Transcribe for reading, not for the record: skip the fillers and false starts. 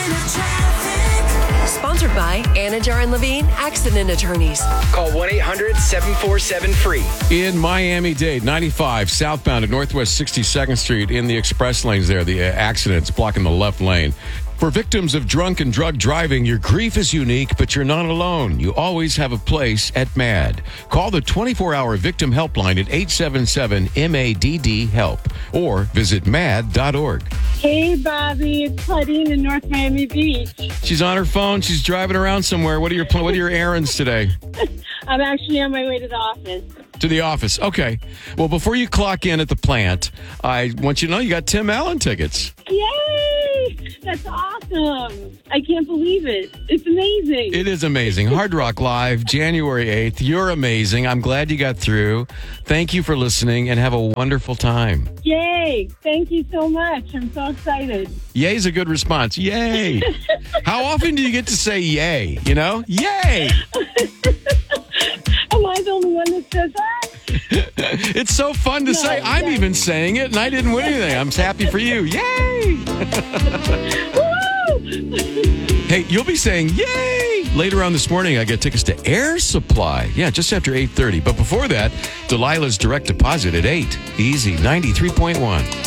Sponsored by Anajar and Levine Accident Attorneys. Call 1-800-747-FREE. In Miami-Dade, 95 southbound at Northwest 62nd Street in the express lanes there. The accident's blocking the left lane. For victims of drunk and drug driving, your grief is unique, but you're not alone. You always have a place at MADD. Call the 24-hour victim helpline at 877-MADD-HELP or visit MADD.org. Hey, Bobby, it's Claudine in North Miami Beach. She's on her phone. She's driving around somewhere. What are your errands today? I'm actually on my way to the office. To the office. Okay. Well, before you clock in at the plant, I want you to know you got Tim Allen tickets. Yay! That's awesome. I can't believe it. It's amazing. It is amazing. Hard Rock Live, January 8th. You're amazing. I'm glad you got through. Thank you for listening and have a wonderful time. Yay! Thank you so much. I'm so excited. Yay's a good response. Yay! How often do you get to say yay? You know? Yay! Am I the only one that says that? It's so fun to say. I'm even saying it, and I didn't win anything. I'm happy for you. Yay! Woo! Hey, you'll be saying yay! Later on this morning, I get tickets to Air Supply. Yeah, just after 8:30. But before that, Delilah's direct deposit at 8. Easy, 93.1.